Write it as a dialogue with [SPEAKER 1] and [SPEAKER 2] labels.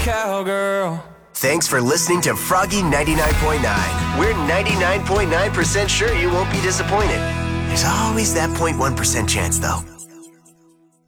[SPEAKER 1] cowgirl.
[SPEAKER 2] Thanks for listening to Froggy 99.9. We're 99.9% sure you won't be disappointed. There's always that 0.1% chance, though.